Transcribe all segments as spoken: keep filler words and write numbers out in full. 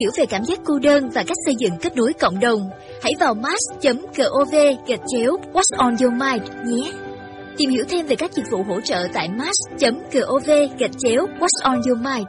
hiểu về cảm giác cô đơn và cách xây dựng kết nối cộng đồng, hãy vào mass chấm gov gạch chéo What's on your mind nhé. Tìm hiểu thêm về các dịch vụ hỗ trợ tại mass chấm gov gạch chéo What's on your mind.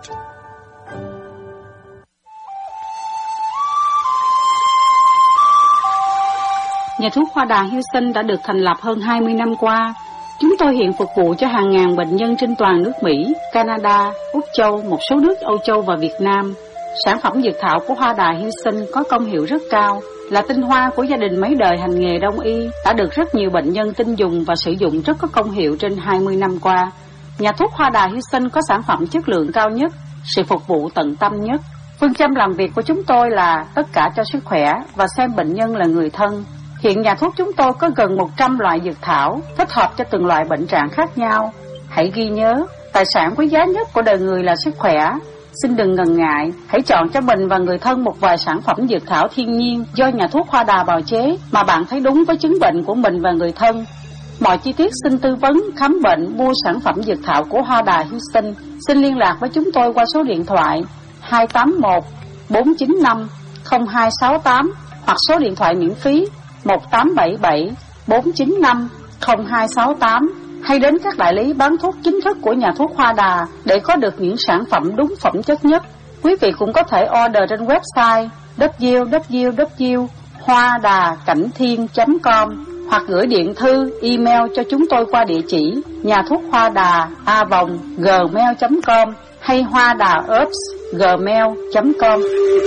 Nhà thuốc Hoa Đà Houston đã được thành lập hơn hai mươi năm qua. Chúng tôi hiện phục vụ cho hàng ngàn bệnh nhân trên toàn nước Mỹ, Canada, Úc Châu, một số nước Âu Châu và Việt Nam. Sản phẩm dược thảo của Hoa Đà Houston có công hiệu rất cao, là tinh hoa của gia đình mấy đời hành nghề đông y, đã được rất nhiều bệnh nhân tin dùng và sử dụng rất có công hiệu trên hai mươi năm qua. Nhà thuốc Hoa Đà Houston có sản phẩm chất lượng cao nhất, sự phục vụ tận tâm nhất. Phương châm làm việc của chúng tôi là tất cả cho sức khỏe và xem bệnh nhân là người thân. Hiện nhà thuốc chúng tôi có gần một trăm loại dược thảo, thích hợp cho từng loại bệnh trạng khác nhau. Hãy ghi nhớ, tài sản quý giá nhất của đời người là sức khỏe. Xin đừng ngần ngại, hãy chọn cho mình và người thân một vài sản phẩm dược thảo thiên nhiên do nhà thuốc Hoa Đà bào chế mà bạn thấy đúng với chứng bệnh của mình và người thân. Mọi chi tiết xin tư vấn, khám bệnh, mua sản phẩm dược thảo của Hoa Đà Houston. Xin liên lạc với chúng tôi qua số điện thoại hai tám một bốn chín năm không hai sáu tám hoặc số điện thoại miễn phí một tám bảy bảy bốn chín năm không hai sáu tám, hay đến các đại lý bán thuốc chính thức của nhà thuốc Hoa Đà để có được những sản phẩm đúng phẩm chất nhất. Quý vị cũng có thể order trên website w w w chấm hoa đà cảnh thiên chấm com hoặc gửi điện thư, email cho chúng tôi qua địa chỉ nhà thuốc hoa đà a vòng gmail chấm com hay hoa đà herbs gmail chấm com.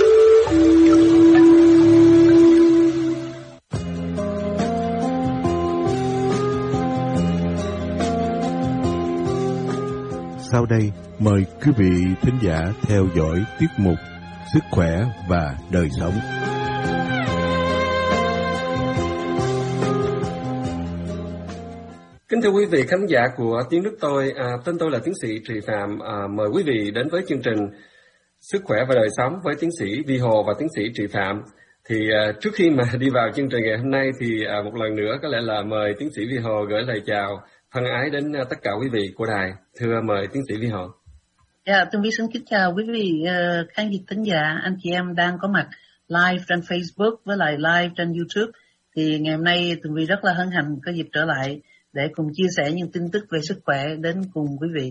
Sau đây, mời quý vị thính giả theo dõi tiết mục Sức khỏe và đời sống. Kính thưa quý vị khán giả của Tiếng Nước Tôi, à, tên tôi là tiến sĩ Trì Phạm. À, mời quý vị đến với chương trình Sức khỏe và đời sống với tiến sĩ Vi Hồ và tiến sĩ Trì Phạm. Thì à, trước khi mà đi vào chương trình ngày hôm nay thì à, một lần nữa có lẽ là mời tiến sĩ Vi Hồ gửi lời chào thân ái đến tất cả quý vị của đài. Thưa mời tiến sĩ Vi Hồ. Dạ, Tường Vi xin kính chào quý vị uh, khán giả thính giả, anh chị em đang có mặt live trên Facebook với lại live trên YouTube. Thì ngày hôm nay Tường Vi rất là hân hạnh có dịp trở lại để cùng chia sẻ những tin tức về sức khỏe đến cùng quý vị.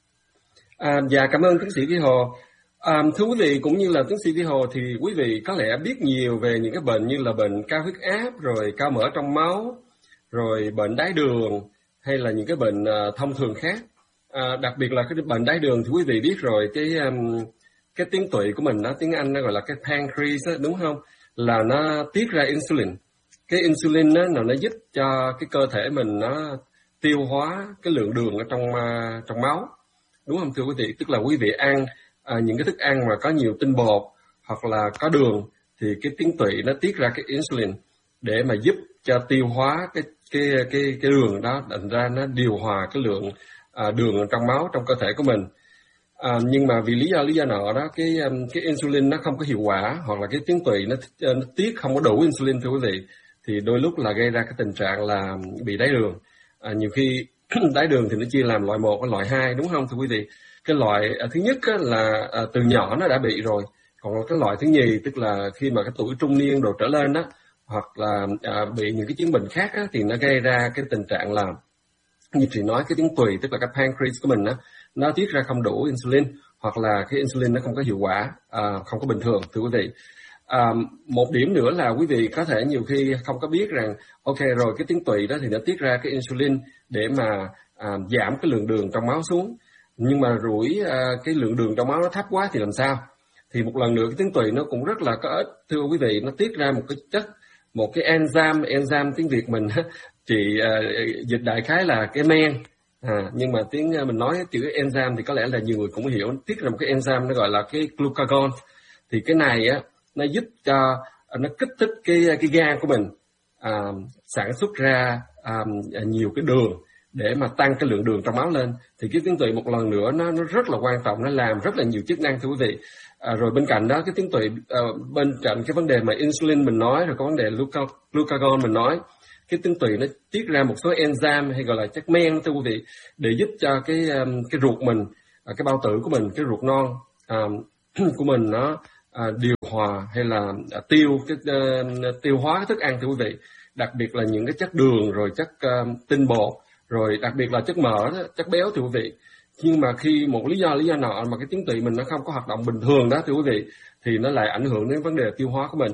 À, dạ, cảm ơn tiến sĩ Vi Hồ. À, thưa quý vị, cũng như là tiến sĩ Vi Hồ thì quý vị có lẽ biết nhiều về những cái bệnh như là bệnh cao huyết áp, rồi cao mỡ trong máu, rồi bệnh đái đường, hay là những cái bệnh uh, thông thường khác. À, đặc biệt là cái bệnh đái đường thì quý vị biết rồi, cái um, cái tuyến tụy của mình, đó tiếng Anh nó gọi là cái pancreas đó, đúng không? Là nó tiết ra insulin. Cái insulin đó, nó giúp cho cái cơ thể mình nó tiêu hóa cái lượng đường ở trong uh, trong máu, đúng không thưa quý vị? Tức là quý vị ăn uh, những cái thức ăn mà có nhiều tinh bột hoặc là có đường thì cái tuyến tụy nó tiết ra cái insulin để mà giúp cho tiêu hóa cái cái cái cái đường đó, thành ra nó điều hòa cái lượng à, đường trong máu trong cơ thể của mình. À, nhưng mà vì lý do lý do nọ đó, cái cái insulin nó không có hiệu quả, hoặc là cái tuyến tụy nó, nó tiết không có đủ insulin thưa quý vị, thì đôi lúc là gây ra cái tình trạng là bị đái đường. À, nhiều khi đái đường thì nó chia làm loại một và loại hai, đúng không thưa quý vị? Cái loại à, thứ nhất á, là à, từ nhỏ nó đã bị rồi, còn cái loại thứ nhì tức là khi mà cái tuổi trung niên rồi trở lên đó, hoặc là à, bị những cái chứng bệnh khác á, thì nó gây ra cái tình trạng là như chị nói, cái tuyến tụy tức là cái pancreas của mình á, nó tiết ra không đủ insulin, hoặc là cái insulin nó không có hiệu quả, à, không có bình thường thưa quý vị. À, một điểm nữa là quý vị có thể nhiều khi không có biết rằng ok rồi cái tuyến tụy đó thì nó tiết ra cái insulin để mà à, giảm cái lượng đường trong máu xuống, nhưng mà rủi à, cái lượng đường trong máu nó thấp quá thì làm sao? Thì một lần nữa cái tuyến tụy nó cũng rất là có ích thưa quý vị, nó tiết ra một cái chất, một cái enzyme, enzyme tiếng Việt mình chị uh, dịch đại khái là cái men, à, nhưng mà tiếng uh, mình nói chữ enzyme thì có lẽ là nhiều người cũng hiểu, tiết ra một cái enzyme nó gọi là cái glucagon. Thì cái này á nó giúp cho uh, nó kích thích cái cái gan của mình uh, sản xuất ra uh, nhiều cái đường để mà tăng cái lượng đường trong máu lên. Thì cái tuyến tụy một lần nữa nó nó rất là quan trọng, nó làm rất là nhiều chức năng thưa quý vị. À, rồi bên cạnh đó cái tuyến tụy uh, bên cạnh cái vấn đề mà insulin mình nói, rồi có vấn đề glucagon mình nói, cái tuyến tụy nó tiết ra một số enzyme hay gọi là chất men thưa quý vị, để giúp cho cái um, cái ruột mình, uh, cái bao tử của mình, cái ruột non uh, của mình nó à, điều hòa hay là à, tiêu cái uh, tiêu hóa cái thức ăn thưa quý vị, đặc biệt là những cái chất đường rồi chất uh, tinh bột, rồi đặc biệt là chất mỡ đó, chất béo thưa quý vị. Nhưng mà khi một lý do lý do nọ mà cái tuyến tụy mình nó không có hoạt động bình thường đó thưa quý vị, thì nó lại ảnh hưởng đến vấn đề tiêu hóa của mình.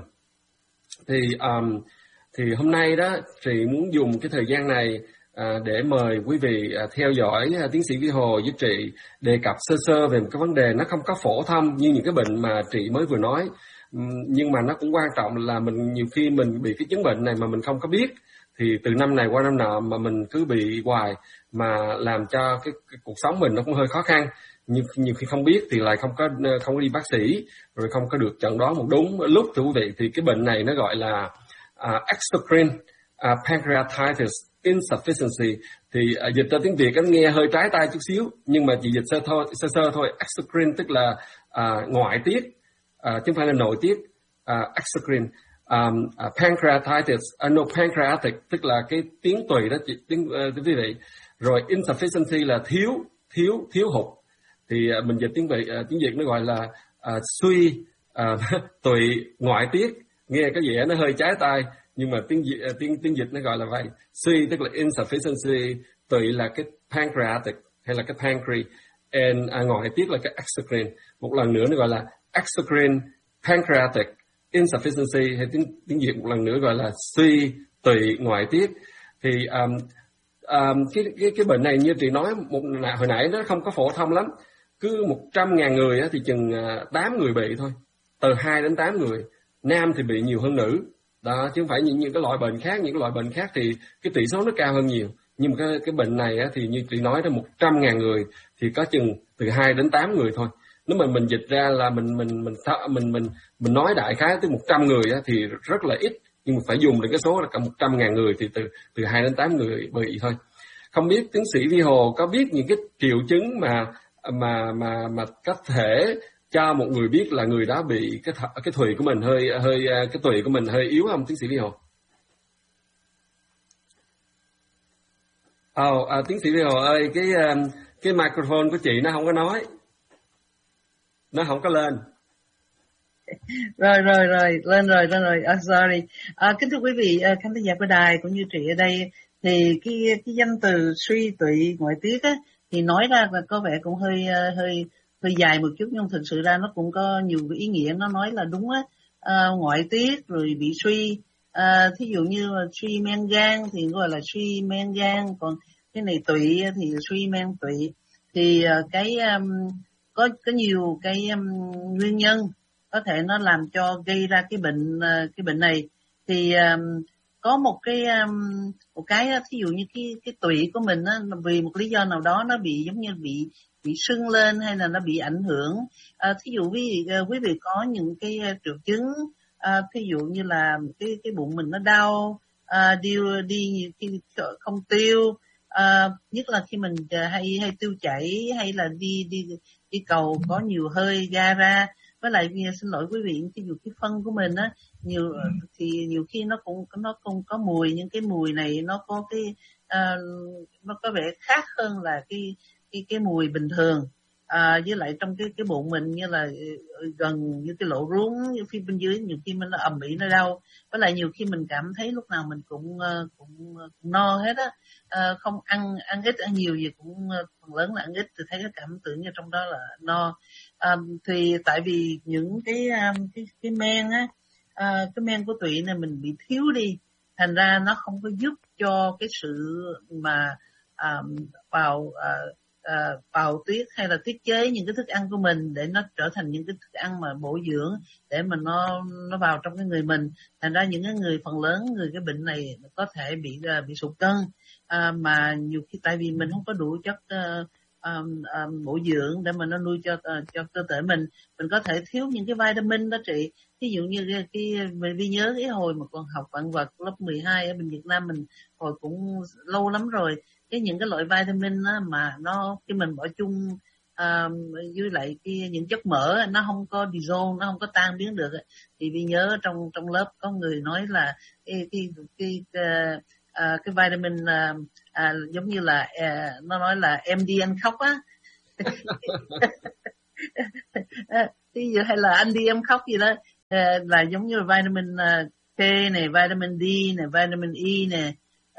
Thì um, thì hôm nay đó chị muốn dùng cái thời gian này à, để mời quý vị à, theo dõi à, tiến sĩ Vĩ Hồ với chị đề cập sơ sơ về một cái vấn đề nó không có phổ thông như những cái bệnh mà chị mới vừa nói, uhm, nhưng mà nó cũng quan trọng là mình nhiều khi mình bị cái chứng bệnh này mà mình không có biết, thì từ năm này qua năm nọ mà mình cứ bị hoài mà làm cho cái, cái cuộc sống mình nó cũng hơi khó khăn. Nhiều, nhiều khi không biết thì lại không có không có đi bác sĩ, rồi không có được chẩn đoán một đúng lúc thưa quý vị. Thì cái bệnh này nó gọi là uh, exocrine uh, pancreatitis insufficiency. Thì uh, dịch ra tiếng Việt nó nghe hơi trái tai chút xíu, nhưng mà chỉ dịch sơ thôi sơ sơ thôi. Exocrine tức là uh, ngoại tiết, uh, chứ không phải là nội tiết. uh, exocrine um, uh, pancreatitis, uh, no pancreatic tức là cái tiếng tùy đó tiếng uh, quý vị. Rồi insufficiency là thiếu thiếu thiếu hụt. Thì uh, mình dịch tiếng Việt uh, tiếng Việt nó gọi là uh, suy uh, tụy ngoại tiết, nghe có vẻ nó hơi trái tai, nhưng mà tiếng uh, tiếng tiếng dịch nó gọi là vậy. Suy tức là insufficiency, tụy là cái pancreatic hay là cái pancreas, and uh, ngoại tiết là cái exocrine. Một lần nữa nó gọi là exocrine pancreatic insufficiency, hay tiếng tiếng Việt một lần nữa gọi là suy tụy ngoại tiết. Thì um, um, cái cái cái bệnh này như chị nói một hồi nãy nó không có phổ thông lắm. Cứ một trăm ngàn người thì chừng tám người bị thôi, từ hai đến tám người. Nam thì bị nhiều hơn nữ, đó, chứ không phải những, những cái loại bệnh khác. Những cái loại bệnh khác thì cái tỷ số nó cao hơn nhiều. Nhưng mà cái, cái bệnh này thì như chị nói đó, một trăm ngàn người thì có chừng từ hai đến tám người thôi. Nếu mà mình dịch ra là mình mình mình mình mình mình nói đại khái tới một trăm người thì rất là ít, nhưng mà phải dùng đến cái số là cả một trăm ngàn người thì từ từ hai đến tám người bị thôi. Không biết tiến sĩ Vĩ Hồ có biết những cái triệu chứng mà mà mà mà có thể cho một người biết là người đó bị cái th- cái thùy của mình hơi hơi cái tụy của mình hơi yếu không, tiến sĩ Vĩ Hồ? Ồ, oh, à, tiến sĩ Vĩ Hồ ơi, cái cái microphone của chị nó không có nói, nó không có lên. Rồi rồi rồi lên rồi lên rồi. Oh, sorry. À, kính thưa quý vị uh, khán thính giả của đài cũng như chị ở đây, thì cái cái danh từ suy tụy ngoại tiết á thì nói ra là có vẻ cũng hơi hơi hơi dài một chút, nhưng thực sự ra nó cũng có nhiều cái ý nghĩa. Nó nói là đúng á, à, ngoại tiết rồi bị suy, à, thí dụ như là suy men gan thì gọi là suy men gan, còn cái này tụy thì suy men tụy. Thì uh, cái um, có có nhiều cái um, nguyên nhân có thể nó làm cho gây ra cái bệnh uh, cái bệnh này. Thì um, có một cái um, một cái thí dụ như cái cái tụy của mình á, vì một lý do nào đó nó bị giống như bị bị sưng lên hay là nó bị ảnh hưởng. À, thí dụ quý vị, quý vị có những cái triệu chứng, à, thí dụ như là cái cái bụng mình nó đau, à, đi đi khi không tiêu, à, nhất là khi mình hay hay tiêu chảy hay là đi đi đi cầu có nhiều hơi ra ra. Với lại xin lỗi quý vị, ví dụ cái phân của mình á nhiều thì nhiều khi nó cũng nó cũng có mùi, nhưng cái mùi này nó có cái uh, nó có vẻ khác hơn là cái cái cái mùi bình thường. À, với lại trong cái cái bụng mình như là gần như cái lỗ rốn, như phía bên dưới nhiều khi mình nó ầm ĩ nó đau. Với lại nhiều khi mình cảm thấy lúc nào mình cũng cũng, cũng no hết á, à, không ăn ăn ít ăn nhiều gì cũng phần lớn là ăn ít, thì thấy cái cảm tưởng như trong đó là no. À, thì tại vì những cái cái cái men á, à, cái men của tụy này mình bị thiếu đi, thành ra nó không có giúp cho cái sự mà à, vào à, à, bào tiết hay là tiết chế những cái thức ăn của mình để nó trở thành những cái thức ăn mà bổ dưỡng để mà nó nó vào trong cái người mình. Thành ra những cái người phần lớn người cái bệnh này có thể bị bị sụt cân, à, mà nhiều khi tại vì mình không có đủ chất uh, um, um, bổ dưỡng để mà nó nuôi cho uh, cho cơ thể mình. Mình có thể thiếu những cái vitamin đó chị. Ví dụ như cái, cái mình đi nhớ cái hồi mà còn học vạn vật lớp mười hai ở bên Việt Nam mình, hồi cũng lâu lắm rồi, cái những cái loại vitamin á, mà nó khi mình bỏ chung uh, với lại cái những chất mỡ nó không có dissolve, nó không có tan biến được, thì vì nhớ trong trong lớp có người nói là cái cái cái cái, uh, cái vitamin uh, uh, giống như là uh, nó nói là em đi anh khóc á. ví dụ hay là anh đi em khóc gì đó, uh, là giống như là vitamin uh, K này, vitamin D này, vitamin E này,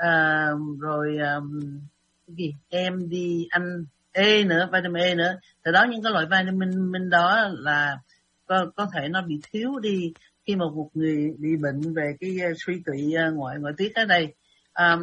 uh, rồi um, cái gì em đi anh E nữa, vitamin E nữa. Từ đó những cái loại vitamin min đó là có có thể nó bị thiếu đi khi mà một người bị bệnh về cái uh, suy tụy uh, ngoại ngoại tiết ở đây. Um,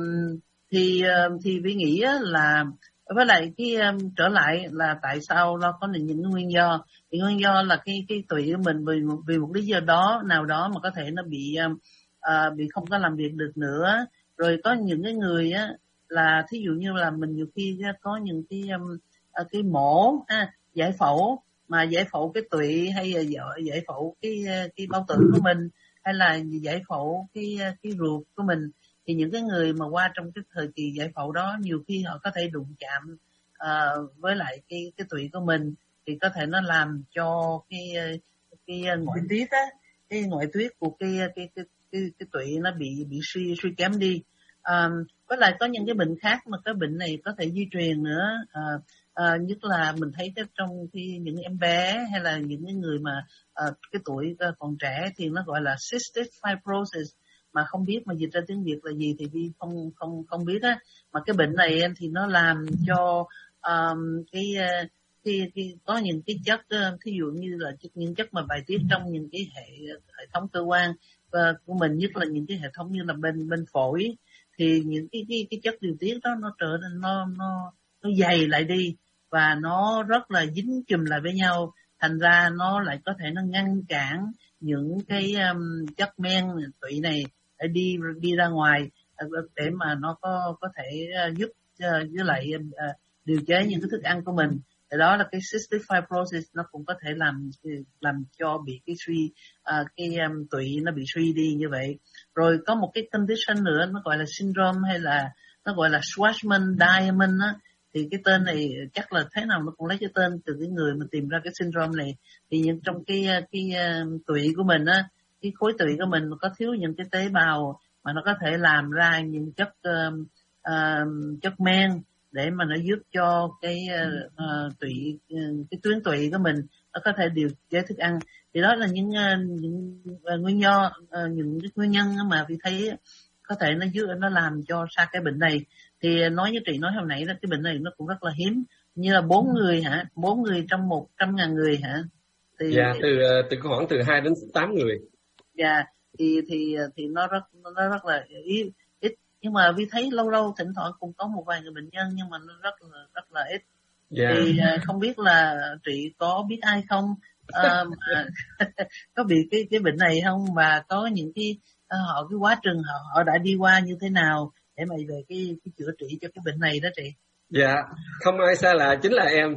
thì uh, thì Vi nghĩ là với lại cái um, trở lại là tại sao nó có những nguyên do. Thì nguyên do là cái cái tụy của mình vì vì một lý do đó nào đó mà có thể nó bị um, uh, bị không có làm việc được nữa. Rồi có những cái người á là thí dụ như là mình nhiều khi có những cái um, cái mổ ha, giải phẫu mà giải phẫu cái tụy hay là giải phẫu cái cái bao tử của mình hay là giải phẫu cái cái ruột của mình, thì những cái người mà qua trong cái thời kỳ giải phẫu đó nhiều khi họ có thể đụng chạm uh, với lại cái cái tụy của mình, thì có thể nó làm cho cái cái ngoại tiết á, cái ngoại tiết của cái cái cái cái, cái tụy nó bị bị suy suy kém đi. Um, với lại có những cái bệnh khác mà cái bệnh này có thể di truyền nữa. Uh, uh, nhất là mình thấy trong khi những em bé hay là những cái người mà uh, cái tuổi còn trẻ thì nó gọi là cystic fibrosis, mà không biết mà dịch ra tiếng Việt là gì thì Vi không không không biết á. Mà cái bệnh này thì nó làm cho um, cái cái cái có những cái chất, thí dụ như là những chất mà bài tiết trong những cái hệ hệ thống cơ quan uh, của mình, nhất là những cái hệ thống như là bên bên phổi, thì những cái cái cái chất điều tiết đó nó trở nên nó nó nó dày lại đi và nó rất là dính chùm lại với nhau, thành ra nó lại có thể nó ngăn cản những cái um, chất men tụy này để đi đi ra ngoài để mà nó có có thể uh, giúp uh, với lại uh, điều chế những cái thức ăn của mình. Thì đó là cái cystic fibrosis, nó cũng có thể làm làm cho bị cái suy uh, cái um, tụy nó bị suy đi như vậy. Rồi có một cái condition nữa nó gọi là syndrome hay là nó gọi là Schwarzman-Diamond á, thì cái tên này chắc là thế nào nó cũng lấy cái tên từ cái người mà tìm ra cái syndrome này. Thì những trong cái cái uh, tụy của mình á, cái khối tụy của mình có thiếu những cái tế bào mà nó có thể làm ra những chất uh, uh, chất men để mà nó giúp cho cái uh, tụy uh, cái tuyến tụy của mình nó có thể điều chế thức ăn. Thì đó là những uh, những uh, nguyên do uh, những cái nguyên nhân mà Vi thấy có thể nó giúp nó làm cho ra cái bệnh này. Thì nói với chị nói hồi nãy là cái bệnh này nó cũng rất là hiếm, như là bốn người hả, bốn người trong một trăm ngàn người hả? Thì dạ, từ từ khoảng từ hai đến tám người. Dạ, thì thì thì nó rất nó rất là ít, ít. Nhưng mà Vi thấy lâu lâu thỉnh thoảng cũng có một vài người bệnh nhân, nhưng mà nó rất là rất là ít. Yeah. Thì không biết là chị có biết ai không, à, mà có bị cái cái bệnh này không, và có những cái họ cái quá trình họ họ đã đi qua như thế nào để mà về cái, cái chữa trị cho cái bệnh này đó chị? Dạ, không ai xa lạ, chính là em.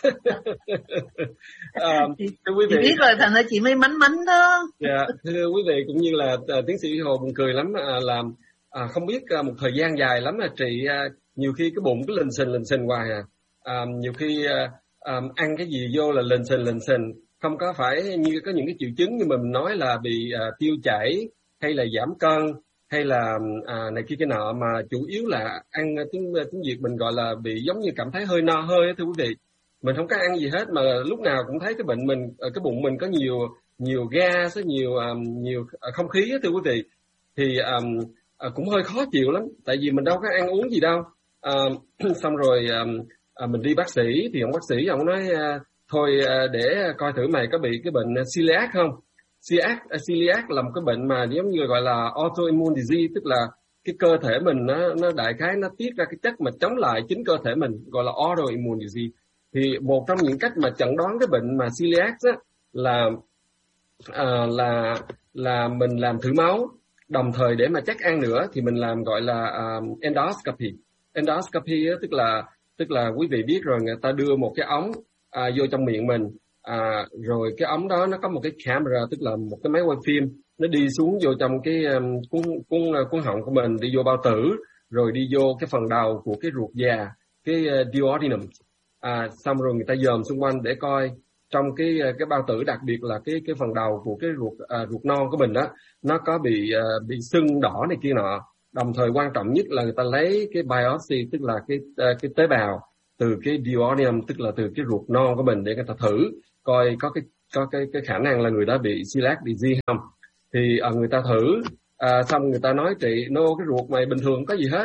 à, chị, thưa quý vị, chị biết rồi, thành ra chị mới mánh mánh đó. Dạ, thưa quý vị, cũng như là uh, tiến sĩ Hồ buồn cười lắm, uh, làm uh, không biết uh, một thời gian dài lắm là chị uh, nhiều khi cái bụng cứ lình xình lình xình hoài à. Uh, nhiều khi uh, um, ăn cái gì vô là lình xình lình xình, không có phải như có những cái triệu chứng như mình nói là bị uh, tiêu chảy hay là giảm cân hay là à, này kia cái nọ, mà chủ yếu là ăn tiếng tiếng Việt mình gọi là bị giống như cảm thấy hơi no hơi, thưa quý vị. Mình không có ăn gì hết mà lúc nào cũng thấy cái bệnh mình, cái bụng mình có nhiều nhiều gas, nhiều um, nhiều không khí, thưa quý vị. Thì um, uh, cũng hơi khó chịu lắm, tại vì mình đâu có ăn uống gì đâu. Uh, xong rồi um, uh, mình đi bác sĩ thì ông bác sĩ ông nói uh, thôi uh, để coi thử mày có bị cái bệnh celiac không. Celiac, celiac là một cái bệnh mà giống như gọi là autoimmune disease, tức là cái cơ thể mình nó nó đại khái nó tiết ra cái chất mà chống lại chính cơ thể mình, gọi là autoimmune disease. Thì một trong những cách mà chẩn đoán cái bệnh mà celiac á là à, là là mình làm thử máu, đồng thời để mà chắc ăn nữa thì mình làm gọi là um, endoscopy. Endoscopy á, tức là tức là quý vị biết rồi, người ta đưa một cái ống à, vô trong miệng mình. À, rồi cái ống đó nó có một cái camera, tức là một cái máy quay phim, nó đi xuống vô trong cái um, cuốn cuốn cuốn họng của mình, đi vô bao tử, rồi đi vô cái phần đầu của cái ruột già, cái uh, duodenum. À, xong rồi người ta dòm xung quanh để coi trong cái cái bao tử, đặc biệt là cái cái phần đầu của cái ruột à, ruột non của mình đó, nó có bị uh, bị sưng đỏ này kia nọ. Đồng thời quan trọng nhất là người ta lấy cái biopsy, tức là cái uh, cái tế bào từ cái duodenum, tức là từ cái ruột non của mình, để người ta thử coi có cái có cái cái khả năng là người đó bị celiac disease không. Thì uh, người ta thử uh, xong người ta nói trị no, cái ruột mày bình thường không có gì hết.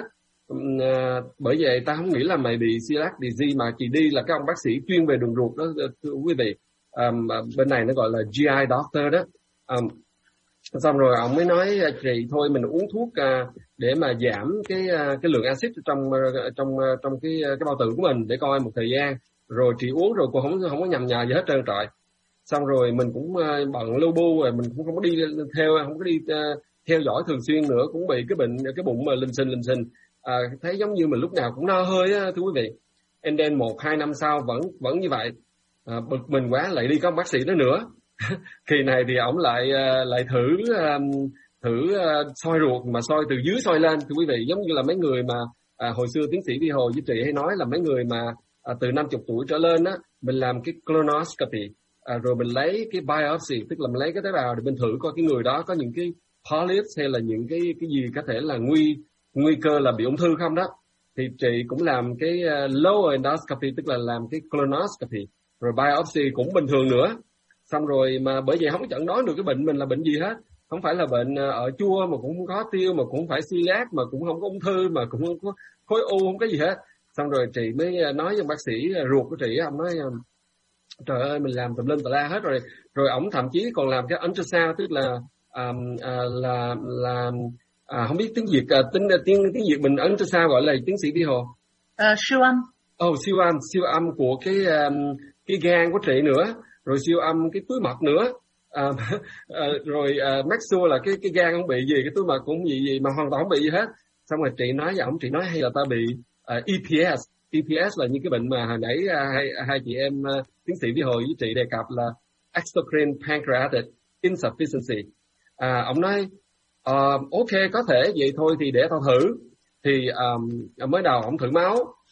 Uh, bởi vậy ta không nghĩ là mày bị celiac disease, mà chỉ đi là cái ông bác sĩ chuyên về đường ruột đó, thưa quý vị. Um, bên này nó gọi là giê i doctor đó. Um, xong rồi ông mới nói chị thôi mình uống thuốc uh, để mà giảm cái uh, cái lượng axit trong uh, trong uh, trong cái uh, cái bao tử của mình để coi một thời gian, rồi chị uống rồi cô không không có nhầm nhờ gì hết trơn trọi. Xong rồi mình cũng uh, bận lưu bu rồi mình cũng không có đi theo không có đi uh, theo dõi thường xuyên nữa, cũng bị cái bệnh cái bụng mà linh sinh linh sinh uh, thấy giống như mình lúc nào cũng no hơi á, thưa quý vị. And then một hai năm sau vẫn vẫn như vậy. À, bực mình quá lại đi có bác sĩ đó nữa. Kỳ này thì ổng lại uh, lại thử um, thử uh, soi ruột, mà soi từ dưới soi lên, thưa quý vị, giống như là mấy người mà uh, hồi xưa tiến sĩ Vi Hồ với chị hay nói là mấy người mà uh, từ năm mươi tuổi trở lên á, mình làm cái colonoscopy, uh, rồi mình lấy cái biopsy, tức là mình lấy cái tế bào để mình thử coi cái người đó có những cái polyps hay là những cái cái gì có thể là nguy nguy cơ là bị ung thư không đó. Thì chị cũng làm cái uh, lower endoscopy, tức là làm cái colonoscopy, rồi biopsy cũng bình thường nữa. Xong rồi mà bởi vậy không chẩn đoán được cái bệnh mình là bệnh gì hết, không phải là bệnh ở chua, mà cũng không có tiêu, mà cũng không phải celiac, mà cũng không có ung thư, mà cũng không có khối u, không có gì hết. Xong rồi chị mới nói với bác sĩ ruột của chị, ông nói trời ơi mình làm tùm lum tà la hết rồi. Rồi ổng thậm chí còn làm cái ultrasound, tức là um, uh, là là à, không biết tiếng Việt uh, tiếng tiếng tiếng Việt mình ultrasound gọi là tiến sĩ Vi Hồ. Uh, siêu âm. Ồ, oh, siêu âm siêu âm của cái um, cái gan của chị nữa, rồi siêu âm cái túi mật nữa. À, à, rồi à, make sure là cái cái gan không bị gì, cái túi mật cũng không bị gì, mà hoàn toàn không bị gì hết. Xong rồi chị nói với ổng, chị nói hay là ta bị uh, E P S. E P S là những cái bệnh mà hồi nãy uh, hai, hai chị em uh, tiến sĩ Vi Hồ với chị đề cập là exocrine pancreatic insufficiency. À, ổng nói uh, ok có thể vậy thôi thì để tao thử. Thì um, mới đầu ổng thử máu.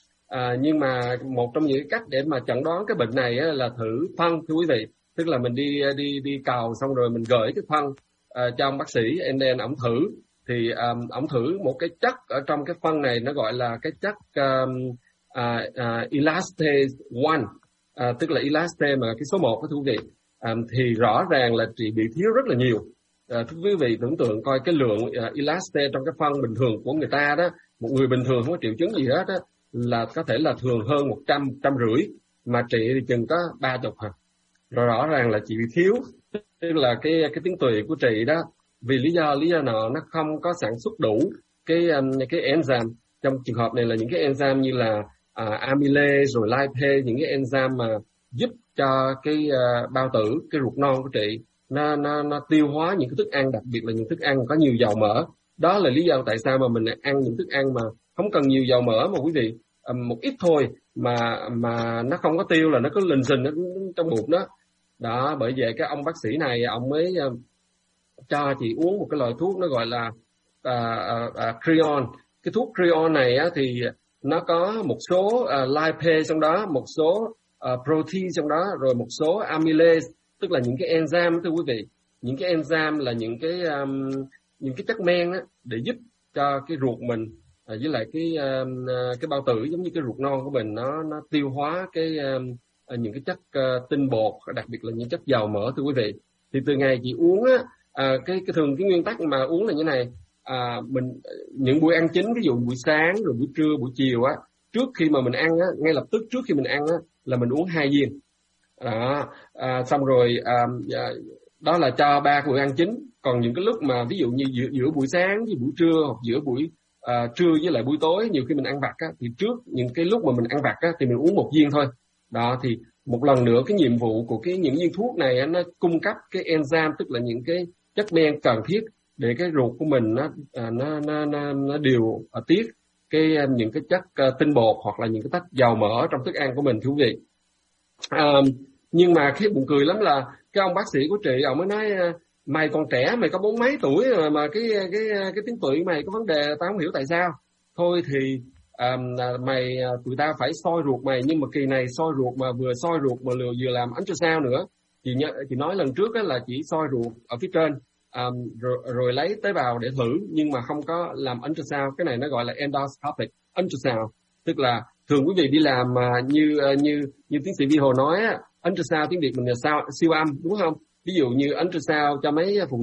À, nhưng mà một trong những cách để mà chẩn đoán cái bệnh này á, là thử phân, thưa quý vị, tức là mình đi đi đi cầu xong rồi mình gửi cái phân uh, cho ông bác sĩ, and then ổng thử thì um, ổng thử một cái chất ở trong cái phân này, nó gọi là cái chất um, uh, uh, elastase one, uh, tức là elastase mà cái số một đó, thưa quý vị. Um, thì rõ ràng là chị bị thiếu rất là nhiều. Uh, thưa quý vị tưởng tượng coi cái lượng uh, elastase trong cái phân bình thường của người ta đó, một người bình thường không có triệu chứng gì hết á, là có thể là thường hơn một trăm, trăm rưỡi, mà chị thì chừng có ba chục hả. Rồi rõ ràng là chị bị thiếu, tức là cái cái tuyến tụy của chị đó, vì lý do lý do nào nó không có sản xuất đủ cái cái enzyme. Trong trường hợp này là những cái enzyme như là uh, amylase rồi lipase, những cái enzyme mà giúp cho cái uh, bao tử, cái ruột non của chị nó nó nó tiêu hóa những cái thức ăn, đặc biệt là những thức ăn có nhiều dầu mỡ. Đó là lý do tại sao mà mình ăn những thức ăn mà không cần nhiều dầu mỡ mà quý vị, một ít thôi mà mà nó không có tiêu là nó có lình xình trong bụng đó. Đó, bởi vậy cái ông bác sĩ này ông mới uh, cho chị uống một cái loại thuốc nó gọi là uh, uh, Creon. Cái thuốc Creon này á, thì nó có một số uh, lipase trong đó, một số uh, protein trong đó, rồi một số amylase, tức là những cái enzyme, thưa quý vị. Những cái enzyme là những cái um, những cái chất men á, để giúp cho cái ruột mình À, với lại cái uh, cái bao tử giống như cái ruột non của mình nó nó tiêu hóa cái uh, những cái chất uh, tinh bột, đặc biệt là những chất dầu mỡ, thưa quý vị. Thì từ ngày chị uống á, uh, cái cái thường cái nguyên tắc mà uống là như này, uh, mình những buổi ăn chính, ví dụ buổi sáng rồi buổi trưa buổi chiều á, trước khi mà mình ăn á, ngay lập tức trước khi mình ăn á là mình uống hai viên. Đó, uh, xong rồi uh, uh, đó là cho ba buổi ăn chính. Còn những cái lúc mà ví dụ như giữa, giữa buổi sáng với buổi trưa, hoặc giữa buổi À, trưa với lại buổi tối, nhiều khi mình ăn vặt á, thì trước những cái lúc mà mình ăn vặt á, thì mình uống một viên thôi. Đó, thì một lần nữa cái nhiệm vụ của cái những viên thuốc này á, nó cung cấp cái enzyme, tức là những cái chất men cần thiết để cái ruột của mình nó à, nó nó nó, nó điều à, tiết cái những cái chất à, tinh bột hoặc là những cái chất dầu mỡ trong thức ăn của mình, thưa quý vị. À, nhưng mà cái buồn cười lắm là cái ông bác sĩ của chị ông mới nói mày còn trẻ, mày có bốn mấy tuổi rồi mà cái cái cái tiếng tụy mày có vấn đề, tao không hiểu tại sao. Thôi thì à, mày tụi ta phải soi ruột mày, nhưng mà kỳ này soi ruột mà vừa soi ruột mà vừa, vừa làm ultrasound nữa. Chị nhớ, chị nói lần trước á là chỉ soi ruột ở phía trên à, rồi, rồi lấy tế bào để thử, nhưng mà không có làm ultrasound. Cái này nó gọi là endoscopic ultrasound, tức là thường quý vị đi làm mà như như như tiến sĩ Vi Hồ nói á, ultrasound tiếng Việt mình là sao siêu âm đúng không? Ví dụ như ultrasound cho mấy phụ